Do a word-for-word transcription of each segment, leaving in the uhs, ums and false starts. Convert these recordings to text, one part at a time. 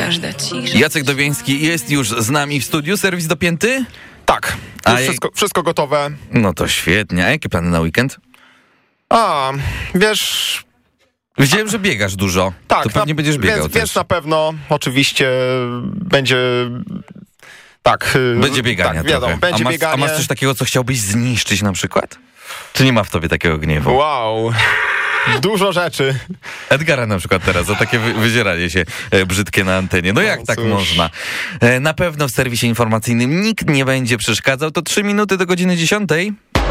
każda cisza. Jacek Dobiański jest już z nami w studiu. Serwis dopięty? Tak, już wszystko, wszystko gotowe. No to świetnie. A jakie plany na weekend? A, wiesz... Widziałem, że biegasz dużo. Tak. To pewnie na, będziesz biegał więc, też. Więc na pewno oczywiście będzie... Tak. Będzie biegania tak, wiadomo, trochę. będzie a, masz, bieganie. a masz coś takiego, co chciałbyś zniszczyć na przykład? Czy nie ma w tobie takiego gniewu? Wow. Dużo rzeczy. Edgara na przykład teraz, za takie wy- wyzieranie się e, brzydkie na antenie. No, no jak tak cóż. można? E, na pewno w serwisie informacyjnym nikt nie będzie przeszkadzał. To trzy minuty do godziny dziesiątej.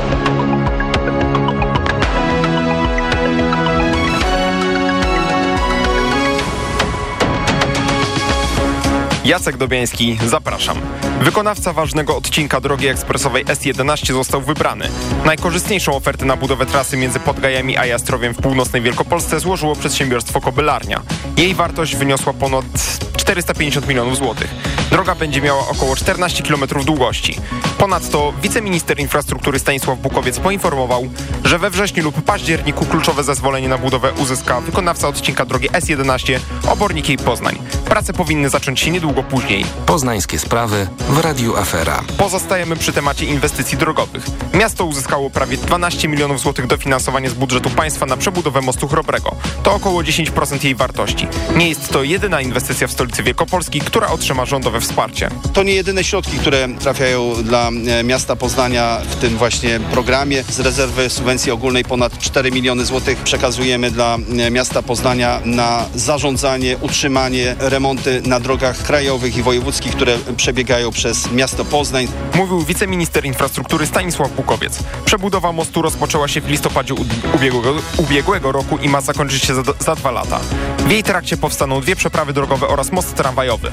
Jacek Dobiański, zapraszam. Wykonawca ważnego odcinka drogi ekspresowej S jedenaście został wybrany. Najkorzystniejszą ofertę na budowę trasy między Podgajami a Jastrowiem w północnej Wielkopolsce złożyło przedsiębiorstwo Kobylarnia. Jej wartość wyniosła ponad czterysta pięćdziesiąt milionów złotych. Droga będzie miała około czternaście kilometrów długości. Ponadto wiceminister infrastruktury Stanisław Bukowiec poinformował, że we wrześniu lub październiku kluczowe zezwolenie na budowę uzyska wykonawca odcinka drogi S jedenaście Obornik i Poznań. Prace powinny zacząć się niedługo później. Poznańskie sprawy w Radiu Afera. Pozostajemy przy temacie inwestycji drogowych. Miasto uzyskało prawie dwanaście milionów złotych dofinansowanie z budżetu państwa na przebudowę mostu Chrobrego. To około dziesięć procent jej wartości. Nie jest to jedyna inwestycja w stolicy Wielkopolski, która otrzyma rządowe wsparcie. To nie jedyne środki, które trafiają dla miasta Poznania w tym właśnie programie. Z rezerwy subwencji ogólnej ponad cztery miliony złotych przekazujemy dla miasta Poznania na zarządzanie, utrzymanie, remonty na drogach krajowych i wojewódzkich, które przebiegają przez miasto Poznań. Mówił wiceminister infrastruktury Stanisław Bukowiec. Przebudowa mostu rozpoczęła się w listopadzie ubiegłego, ubiegłego roku i ma zakończyć się za, za dwa lata. W jej trakcie powstaną dwie przeprawy drogowe oraz most tramwajowy.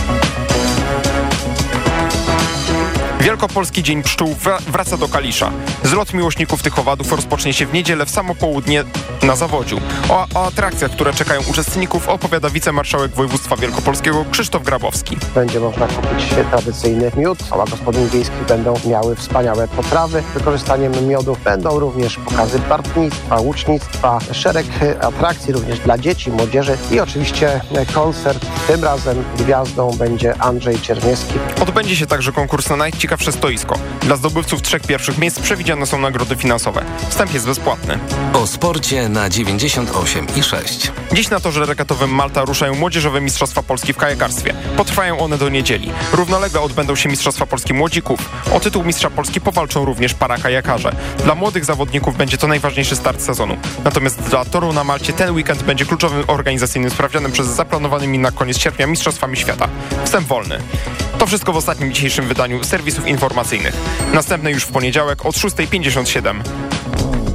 Wielkopolski Dzień Pszczół wraca do Kalisza. Zlot miłośników tych owadów rozpocznie się w niedzielę w samo południe na Zawodziu. O, o atrakcjach, które czekają uczestników, opowiada wicemarszałek województwa wielkopolskiego Krzysztof Grabowski. Będzie można kupić tradycyjny miód. Koła gospodyń wiejskich będą miały wspaniałe potrawy. Wykorzystaniem miodu będą również pokazy bartnictwa, łucznictwa, szereg atrakcji również dla dzieci, młodzieży i oczywiście koncert. Tym razem gwiazdą będzie Andrzej Czerniewski. Odbędzie się także konkurs na najciekawsze stoisko. Dla zdobywców trzech pierwszych miejsc przewidziane są nagrody finansowe. Wstęp jest bezpłatny. O sporcie na dziewięćdziesiąt osiem i sześć. Dziś na torze regatowym Malta ruszają młodzieżowe Mistrzostwa Polski w kajakarstwie. Potrwają one do niedzieli. Równolegle odbędą się Mistrzostwa Polski młodzików. O tytuł Mistrza Polski powalczą również para kajakarze. Dla młodych zawodników będzie to najważniejszy start sezonu. Natomiast dla toru na Malcie ten weekend będzie kluczowym organizacyjnym sprawdzianem przez zaplanowanymi na koniec sierpnia Mistrzostwami Świata. Wstęp wolny. To wszystko w ostatnim dzisiejszym wydaniu serwisów informacyjnych. Następne już w poniedziałek od szósta pięćdziesiąt siedem.